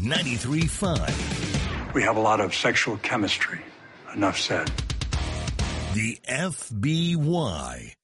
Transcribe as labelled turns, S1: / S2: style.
S1: 93.5.
S2: We have a lot of sexual chemistry. Enough said.
S1: The FBY.